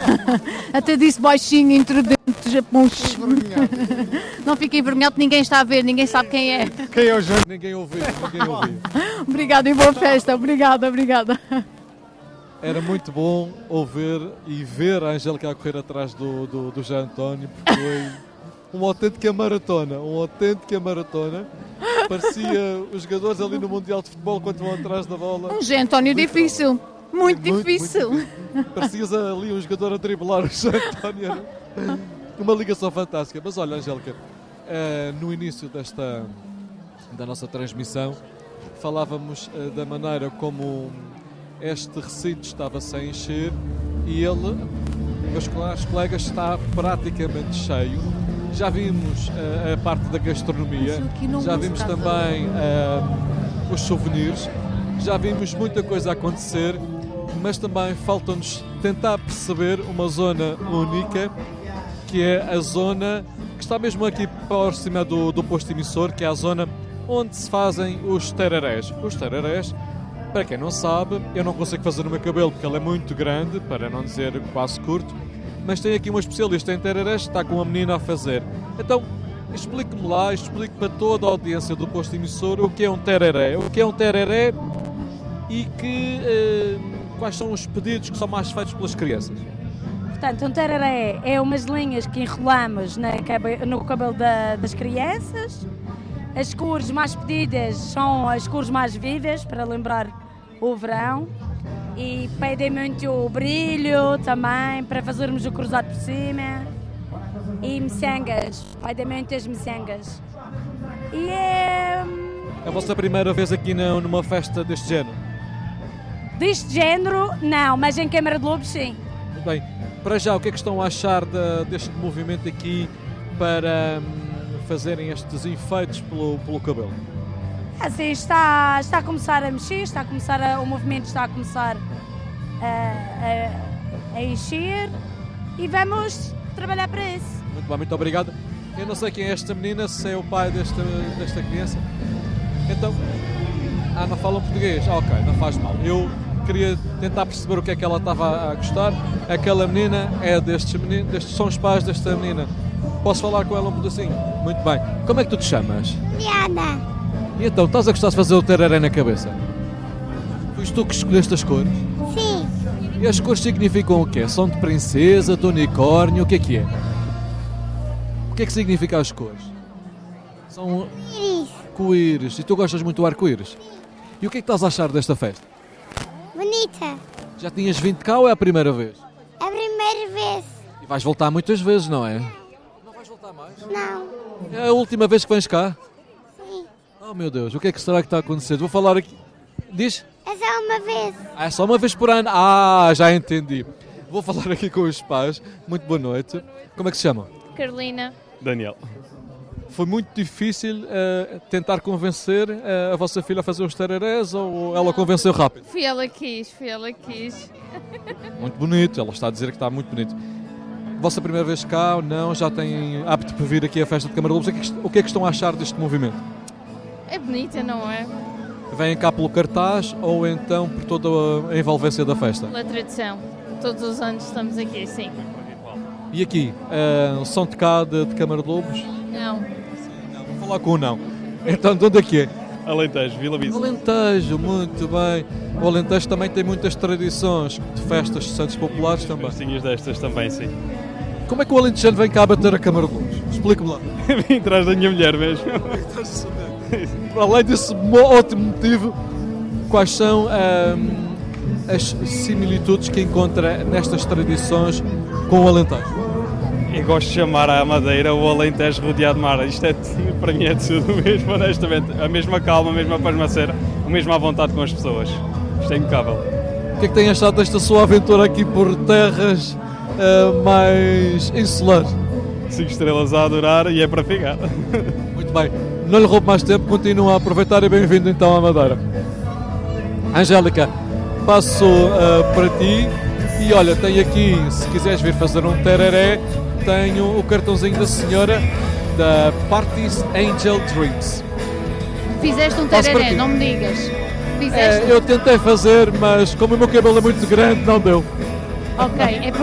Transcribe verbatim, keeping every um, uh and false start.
Até disse baixinho, entre dentes, japonês. Não fique envergonhado, ninguém está a ver, ninguém sabe quem é. Quem é o João? Ninguém ouviu, ninguém ouviu. Obrigada e boa festa, obrigada, obrigada. Era muito bom ouvir e ver a Angélica a correr atrás do, do, do Jean António, porque foi uma autêntica maratona, uma autêntica maratona. Parecia os jogadores ali no Mundial de Futebol quando vão atrás da bola. Um Jean António difícil, muito, muito difícil. Muito difícil. Parecias ali um jogador a driblar o Jean António. Uma ligação fantástica. Mas olha, Angélica, uh, no início desta da nossa transmissão falávamos uh, da maneira como este recinto estava-se a encher e ele, meus colegas, está praticamente cheio. Já vimos uh, a parte da gastronomia, já vimos também uh, os souvenirs, já vimos muita coisa a acontecer, mas também falta-nos tentar perceber uma zona única, que é a zona que está mesmo aqui próxima do, do posto emissor, que é a zona onde se fazem os tererés. Os tererés, para quem não sabe, eu não consigo fazer no meu cabelo porque ele é muito grande, para não dizer quase curto, mas tem aqui uma especialista em tererés que está com a menina a fazer. Então, explique-me lá, explique para toda a audiência do posto emissor o que é um tereré, o que é um tereré e que, eh, quais são os pedidos que são mais feitos pelas crianças. Portanto, um tereré é umas linhas que enrolamos na, no cabelo da, das crianças. As cores mais pedidas são as cores mais vivas, para lembrar o verão. E pedem muito o brilho também, para fazermos o cruzado por cima. E miçangas, pedem muitas miçangas. E é... É a vossa primeira vez aqui numa festa deste género? Deste género, não, mas em Câmara de Lobos, sim. Muito bem. Para já, o que é que estão a achar de, deste movimento aqui para hum, fazerem estes enfeites pelo, pelo cabelo? Assim, está, está a começar a mexer, está a começar a, o movimento está a começar a, a, a encher e vamos trabalhar para isso. Muito bem, muito obrigado. Eu não sei quem é esta menina, se é o pai desta, desta criança. Então, ah, não falam português? Ah, ok, não faz mal. Eu queria tentar perceber o que é que ela estava a gostar. Aquela menina é destes meninos, destes são os pais desta menina. Posso falar com ela um pedacinho? Muito bem. Como é que tu te chamas? Diana. E então, estás a gostar de fazer o tereré na cabeça? Foste tu que escolheste as cores? Sim. E as cores significam o quê? São de princesa, de unicórnio, o que é que é? O que é que significa as cores? São Íris. arco-íris. E tu gostas muito do arco-íris? E o que é que estás a achar desta festa? Bonita. Já tinhas vindo cá ou é a primeira vez? A primeira vez. E vais voltar muitas vezes, não é? Não vais voltar mais? Não. É a última vez que vens cá? Sim. Oh meu Deus, o que é que será que está a acontecer? Vou falar aqui. Diz? É só uma vez. Ah, é só uma vez por ano? Ah, já entendi. Vou falar aqui com os pais. Muito boa noite. Como é que se chama? Carolina. Daniel. Foi muito difícil uh, tentar convencer uh, a vossa filha a fazer os tererés ou ela convenceu rápido? Fui ela que quis, fui ela que quis. Muito bonito, ela está a dizer que está muito bonito. Vossa primeira vez cá ou não? Já têm apto para vir aqui à festa de Câmara de Lobos? O que é que, o que é que estão a achar deste movimento? É bonita, não é? Vêm cá pelo cartaz ou então por toda a envolvência da festa? Pela tradição. Todos os anos estamos aqui, sim. E aqui, uh, são de cá de, de Câmara de Lobos? Não. Vou falar com o não. Então, de onde é que é? Alentejo, Vila Bisa. Alentejo, muito bem. O Alentejo também tem muitas tradições de festas de santos populares também. Festinhas destas também, sim. Como é que o alentejano vem cá bater a Câmara de Lobos? Explica-me lá. Vim atrás da minha mulher mesmo. Para além desse ótimo motivo, quais são hum, as similitudes que encontra nestas tradições com o Alentejo? Eu gosto de chamar a Madeira o Alentejo rodeado de mar. Isto é, para mim é tudo mesmo, honestamente. A mesma calma, a mesma pasmaceira, a mesma vontade com as pessoas. Isto é impecável. O que é que tem achado desta sua aventura aqui por terras uh, mais insulares? Cinco estrelas a adorar e é para ficar. Muito bem. Não lhe roubo mais tempo, continua a aproveitar e bem-vindo então à Madeira. Angélica, passo uh, para ti e olha, tenho aqui, se quiseres vir fazer um tereré, tenho o cartãozinho da senhora da Parties Angel Drinks. Fizeste um tereré, não me digas. Fizeste? É, eu tentei fazer, mas como o meu cabelo é muito grande, não deu. Ok, é